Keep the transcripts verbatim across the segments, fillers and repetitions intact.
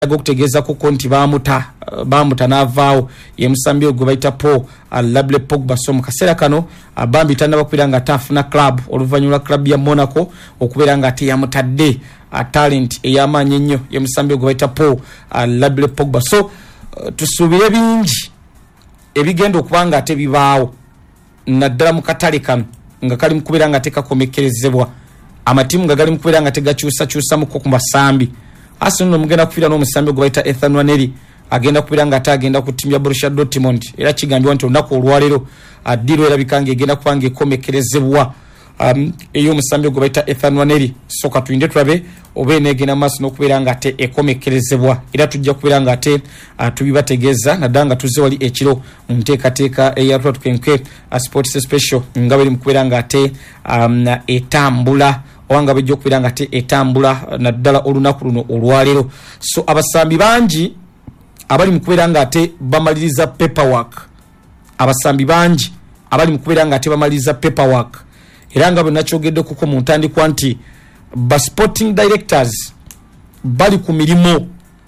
gokutegeza ku konti bamuta bamuta navaawo ye musambi ogwe bayita Paul Alable Pogba so mu kaseera kano abambi tanda bakwira nga tafuna club oluvanyula club ya Monaco okubera nga ate yamutadde a talent eyamanyi nnyo ye musambi ogwe bayita Paul Alable Pogba so uh, tusubire bingi ebigenda okubanga ate bibaawo naddala mu katale kano nga kali mukubera nga tekakomekerezebwa amatimu nga gali mukubera nga tegakyusa kyusa muko ku masambi Arsenal mugenda kufira no musambi gwe bayita Ethan Waneri agenda kupira nga atagenda ku timu ya Borussia Dortmund era kigambye nti onako olwalero adiro era bikange egenda kubange komekerezebwa um eyo musambi gwe bayita Ethan Waneri soka tuinde turabe obe negena maso nokubira nga ate ekomekerezebwa era tujja kubira nga ate uh, tubibategeza nadanga tuze wali ekiro mu nteekateeka eya Rotkenke Sports Special ngabiri mukubira nga ate um, etambula wanga bejjo kubira nga te etambula naddala olunaku luno olwalero so abasambi bangi abali mukubira nga ate bamaliriza paperwork abasambi bangi abali mukubira nga ate bamaliriza paperwork era nga bwe nakyogedde kuko mu ntandikwa nti ba sporting directors bali ku mirimo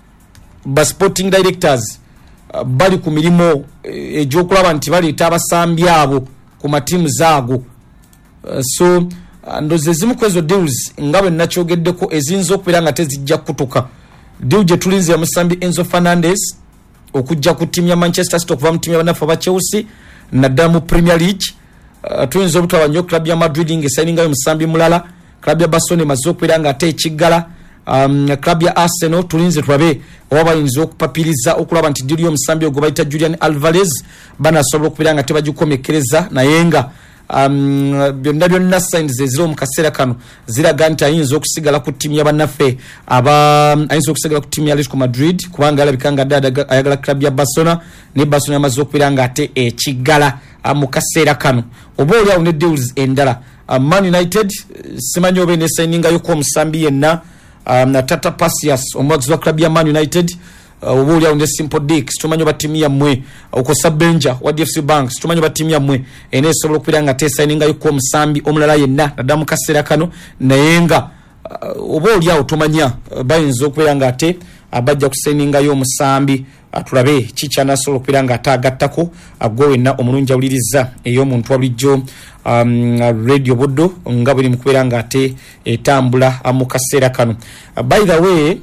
ba sporting directors uh, bali ku mirimo egy'okulaba nti baleeta abasambi abo ku matimu zaago uh, so ndoze zimu kwezo deals ngabe nachogeddeko ezinzo okubira nga tezijja kutuka deal je tulinze ya musambi Enzo Fernandez okujja ku timu ya Manchester City okuva mu timu ya banafa ba Chelsea na damu Premier League uh, tulinze obutawa nyo club ya Madrid nge signing ya musambi mulala club ya Barcelona mazokubira nga ate ekigala um, club ya Arsenal tulinze twabe waba inzo okupapiriza okulaba nti deal yo musambi ogobaita Julian Alvarez bana sobolo okubira nga tebajikomekereza na yenga um byonna byonna signs eziro mu kaseera kano ziraga nti ayinza okusigala ku timu y'abanafe aba ayinza okusigala ku timu ya Atletico Madrid kubanga alabikanga dada ayagala club ya Barcelona ne Barcelona amaze okwira nga ate ekigala mu kaseera kano oba oli awo ne deals endala uh, Man United simanyi obe ne signing yo ko musambi yenna um, na Tata Pasias omwagizi wa club ya Man United oba oli awo ne Simple Dick tumanyo batimi ya mwe okosa Benja wa D F C Banks tumanyo batimi ya mwe ene esobola okubira nga te signing yuko musambi omulala yenna nadamu kaseera kano nayenga uh, oba oli awo tumanya uh, bayinza okubira nga ate abajja uh, kusigninga yo musambi atulabe uh, kichana solo okubira nga atagattako agwenna uh, omulungi awuliriza eyo muntu wabulijjo um, radio buddo nga buli mukubira nga ate etambula uh, mu kaseera kano uh, by the way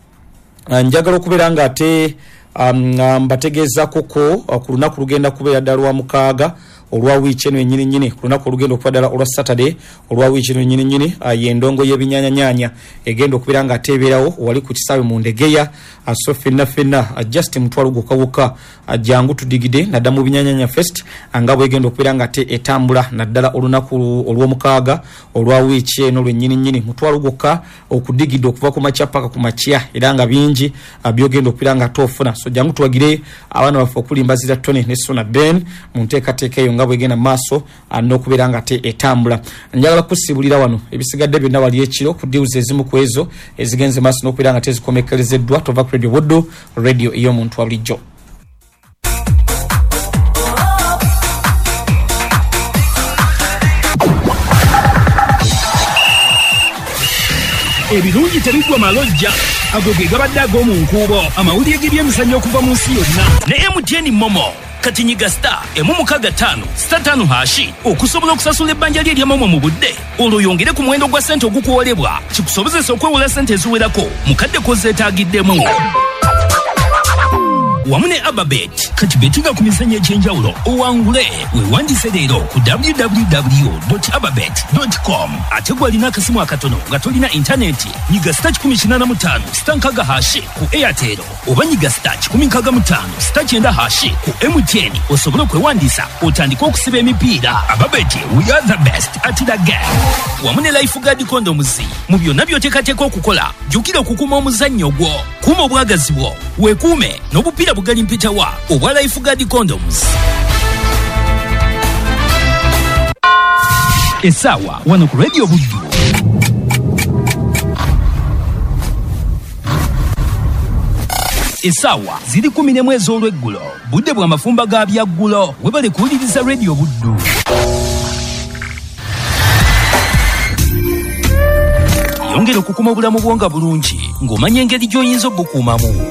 njagala okubera nga ate um, mbategeeza koko uh, ku lunaku lugenda kubeera ddala lwa mukaaga olwa wiiki eno ennyini nnyini ku lunaku olugenda okuba ddala olwa Saturday olwa wiiki eno ennyini nnyini uh, y'endongo y'ebinyaanyanya egenda okubeera nga ateebeerawo wali ku kisaawe mu Ndegeya uh, so fenna fenna uh, just mutwalo gwokawuka uh, jangu tudigide nadda mu binyaanyanya fest uh, nga bwegenda okubeera nga ate etambula naddala olunaku olw'omukaaga olwa wiiki eno lwennyini nnyini mutwalo gwokka okudigidde okuva ku makya paka ku makya era nga bingi uh, byogenda okubeera nga toofuna so jangu tuwagire abaana baffe okulimbazira Tony ne Sona Ben mu nteekateeka eyo nga bwegenda maaso n'okubeera nga ate etambula njagala kusibulira wano ebisigadde byonna wali ekiro ku deals ezimu ku ezo ezigenze maaso n'okubeera nga tezikomekerezeddwa tova ku radio buddo radio ey'omuntu wa bulijjo. Ebirungi tebigwa malojja ago ge gabadde ag'omu nkuubo amawulire g'ebyemizannyo okuva mu nsi yonna ne M T N Momo kati nyiga star emu mukaga ttaano star ttaano hashi okusobola okusasula ebbanja lye ery'Momo mu budde olwo yongere ku muwendo gwa ssente ogukuwolebwa kikusobozesa okwewola ssente eziwerako mukadde kozeetaagiddemu wamu ne Ababet kati betinga ku mizannyo egy'enjawulo owangule weewandise leero ku w w w dot ababet dot com ate gwalina akasimu akatono nga tolina intaneti nyiga star kikumi kinaana mu ttaano star nkaga hashi ku Airtel oba nyiga star kikumi nkaaga mu ttaano star kyenda hashi ku M T N osobole okwewandiisa otandike okusiba emipiira. Ababet, we are the best at the game. Wamu ne Lifeguard condoms mu byonna by'oteekateeka okukola jjukira okukuuma omuzannyo gwo kuuma obwagazi bwo weekuume n'obupiira bugali mpitawa obwa Lifeguard condoms. Esawa wano ku radio buddu. Esawa ziri kumi n'emu ez'olweggulo budde bwa mafumba ga byaggulo webale kuwuliriza radio buddu. wongere okukuuma obulamu bwo nga bulungi ng'omanya engeri gy'oyinza obukuumamu.